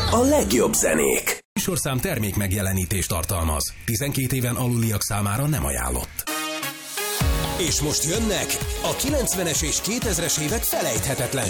A legjobb zenék. Műsorszám termék megjelenítést tartalmaz. 12 éven aluliak számára nem ajánlott. És most jönnek a 90-es és 2000-es évek felejthetetlen